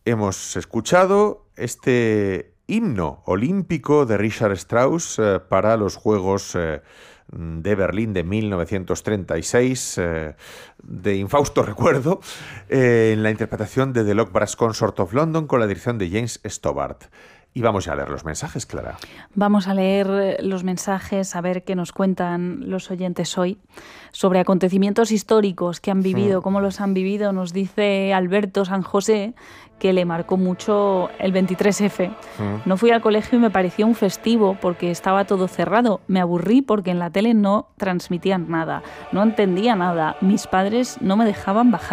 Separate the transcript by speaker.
Speaker 1: hemos escuchado este himno olímpico de Richard Strauss para los Juegos de Berlín de 1936, de infausto recuerdo, en la interpretación de The Lock Brass Consort of London con la dirección de James Stobart. Y vamos ya a leer los mensajes, Clara.
Speaker 2: Vamos a leer los mensajes, a ver qué nos cuentan los oyentes hoy sobre acontecimientos históricos que han vivido, cómo los han vivido. Nos dice Alberto San José que le marcó mucho el 23F. No fui al colegio y me pareció un festivo porque estaba todo cerrado. Me aburrí porque en la tele no transmitían nada, no entendía nada. Mis padres no me dejaban bajar